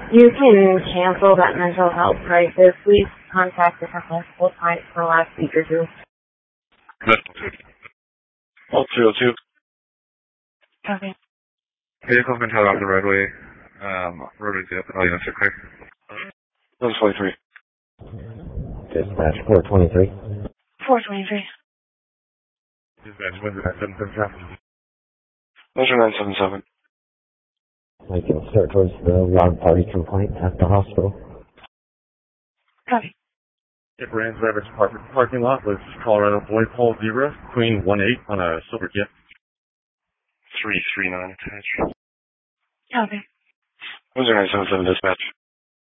You can cancel that mental health crisis. We've contacted her multiple times for the last week or two. All 202. Okay. Vehicle been towed off the roadway. Roadway's up. All units are clear. 123. Dispatch 423. 423. Dispatch 10977. 10977. I can start towards the loud party complaint at the hospital. Copy. It Rand's Leverage parking lot with Colorado Boy Paul Zebra, Queen 18 on a silver Jeep. 339 attached. Copy. 10977 dispatch.